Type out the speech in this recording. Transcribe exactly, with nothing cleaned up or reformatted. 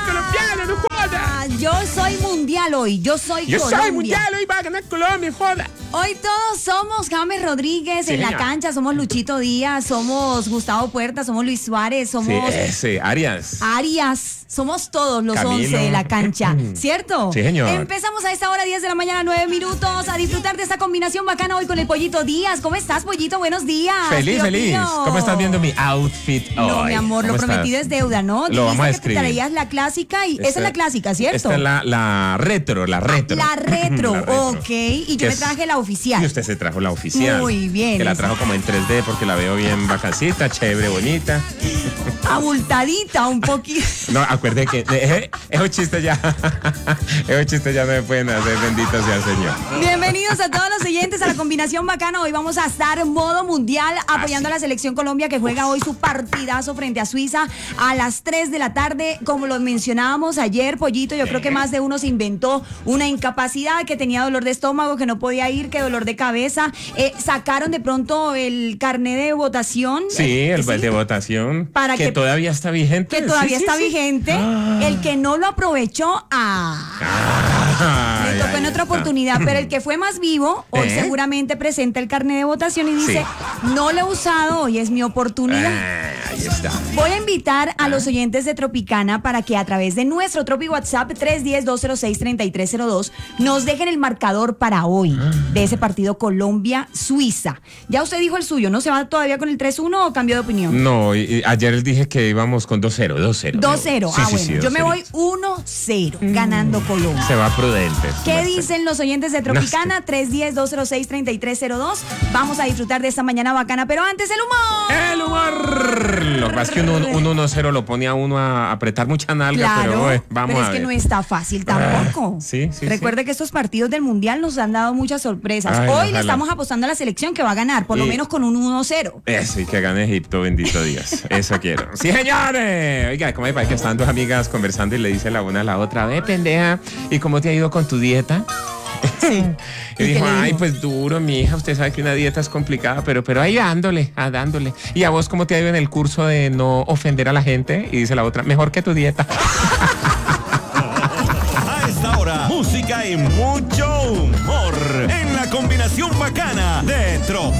colombiano, no joda. Ah, yo soy mundial hoy, yo soy Yo Colombia. soy mundial, hoy va a ganar Colombia, joda. Hoy todos somos James Rodríguez Sí, en la señor. cancha, somos Luchito Díaz, somos Gustavo Puerta, somos Luis Suárez, Sí, somos ese, Arias. Arias, somos todos los Camilo. once de la cancha, ¿cierto? Sí, señor. Empezamos a esta hora, diez de la mañana, nueve minutos, a disfrutar de esta combinación bacana hoy con el Pollito Díaz. ¿Cómo estás, Pollito? Buenos días. Feliz, Pío, feliz. Pío. ¿Cómo estás viendo mi outfit hoy? No, mi amor, lo ¿Cómo prometido estás? es deuda, ¿no? Lo vamos a Dijiste que te escribir. traías la clásica y esa Esta- es la clásica, ¿cierto? Esta es la, la retro, la retro. La retro, La retro. ok. Y Que yo me es- traje la oficial. Y usted se trajo la oficial. Muy bien. Que la trajo como en tres D porque la veo bien bacancita, chévere, bonita. Abultadita un poquito. No, acuerde que eh, esos chistes ya, esos chistes ya no me pueden hacer, bendito sea el Señor. Bienvenidos a todos los oyentes a la combinación bacana. Hoy vamos a estar en modo mundial apoyando a la selección Colombia que juega hoy su partidazo frente a Suiza a las tres de la tarde. Como lo mencionábamos ayer, Pollito, yo creo que más de uno se inventó una incapacidad, que tenía dolor de estómago, que no podía ir, que dolor de cabeza. Eh, sacaron de pronto el carnet de votación. Sí, eh, el ¿sí? de votación Para que, que- todavía está vigente. Que todavía Sí, sí, está sí. vigente. Ah. El que no lo aprovechó, ah. Ay, Le tocó ay, en otra está. oportunidad, pero el que fue más vivo, hoy ¿Eh? seguramente presenta el carnet de votación y dice, no lo he usado, hoy es mi oportunidad. Ah, ahí está. Voy a invitar a los oyentes de Tropicana para que a través de nuestro Tropi WhatsApp tres uno cero, dos cero seis, tres tres cero dos nos dejen el marcador para hoy de ese partido Colombia-Suiza. Ya usted dijo el suyo, ¿no se va todavía con el tres uno o cambió de opinión? No, y- y ayer les dije que íbamos con dos cero, dos cero. dos cero, Sí, ah sí, bueno, sí, yo dos me cero. voy uno cero ganando Colombia. Se va prudente. ¿Qué dicen los oyentes de Tropicana? tres uno cero, dos cero seis, tres tres cero dos. Vamos a disfrutar de esta mañana bacana, pero antes el humor. El humor. Lo que pasa es que un, un uno cero lo pone a uno a apretar mucha nalga, Claro, pero bueno, vamos pero a es que ver. no está fácil tampoco. Ah, sí, sí, Recuerde que estos partidos del Mundial nos han dado muchas sorpresas. Ay, Hoy ojalá. le estamos apostando a la selección que va a ganar, por lo Y- menos con un uno cero. Eso, y que gane Egipto, bendito Dios. Eso quiero. ¡Sí, señores! Oiga, ¿cómo me parece que están dos amigas conversando y le dice la una a la otra, ve, pendeja, ¿y cómo te ha ido con tu dieta? Sí. Y, ¿Y dijo, qué le ay, dijo? pues duro, mi hija, usted sabe que una dieta es complicada, pero, pero ahí dándole, ah, dándole. ¿Y a vos cómo te ha ido en el curso de no ofender a la gente? Y dice la otra, mejor que tu dieta. A esta hora, música y mucho humor en la combinación bacana de Trop.